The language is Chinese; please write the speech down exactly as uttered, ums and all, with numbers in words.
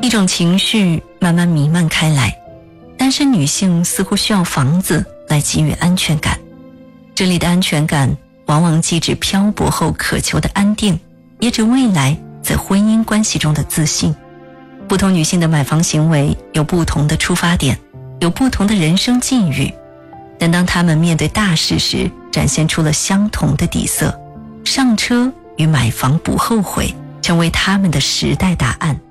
一种情绪慢慢弥漫开来，单身女性似乎需要房子来给予安全感。这里的安全感往往既指漂泊后渴求的安定，也指未来在婚姻关系中的自信。不同女性的买房行为有不同的出发点，有不同的人生境遇，但当她们面对大事时，展现出了相同的底色。上车与买房不后悔，成为她们的时代答案。